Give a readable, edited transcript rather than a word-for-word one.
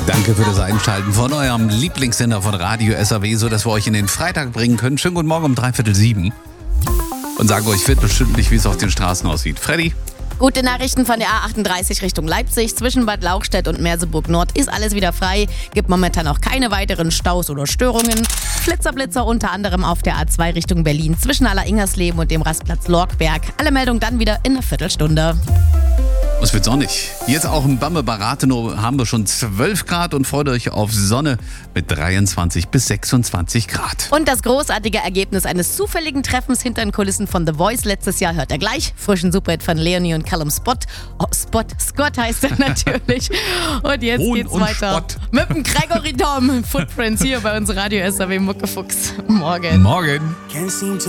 Danke für das Einschalten von eurem Lieblingssender von Radio SAW, so dass wir euch in den Freitag bringen können. Schönen guten Morgen um 6:45 und sagen euch viertelstündlich, wie es auf den Straßen aussieht. Freddy? Gute Nachrichten von der A38 Richtung Leipzig. Zwischen Bad Lauchstädt und Merseburg Nord ist alles wieder frei. Gibt momentan auch keine weiteren Staus oder Störungen. Flitzer unter anderem auf der A2 Richtung Berlin zwischen Aller-Ingersleben und dem Rastplatz Lorkberg. Alle Meldungen dann wieder in einer Viertelstunde. Es wird sonnig. Jetzt auch in Bamme bei Rathenow haben wir schon 12 Grad und freut euch auf Sonne mit 23 bis 26 Grad. Und das großartige Ergebnis eines zufälligen Treffens hinter den Kulissen von The Voice letztes Jahr hört ihr gleich. Frischen Superhit von Leonie und Callum Scott heißt er natürlich. Und jetzt geht's weiter Spott. mit dem Gregory Dom. Footprints hier bei uns Radio SAW Muckefuchs. Morgen. Morgen.